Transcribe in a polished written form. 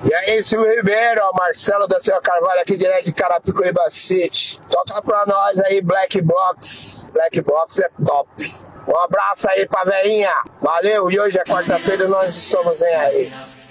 E aí, Silvio Ribeiro, ó, Marcelo da Silva Carvalho aqui direto de Carapicuíba City. Toca pra nós aí, Black Box. Black Box é top. Um abraço aí pra veinha. Valeu, e hoje é quarta-feira e nós estamos aí.